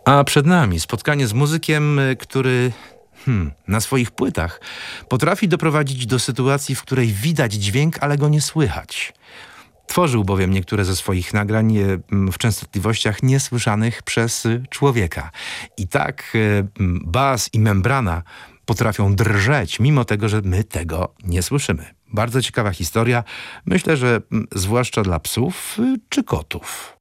A przed nami spotkanie z muzykiem, który na swoich płytach potrafi doprowadzić do sytuacji, w której widać dźwięk, ale go nie słychać. Tworzył bowiem niektóre ze swoich nagrań w częstotliwościach niesłyszanych przez człowieka. I tak bas i membrana potrafią drżeć, mimo tego, że my tego nie słyszymy. Bardzo ciekawa historia. Myślę, że zwłaszcza dla psów czy kotów.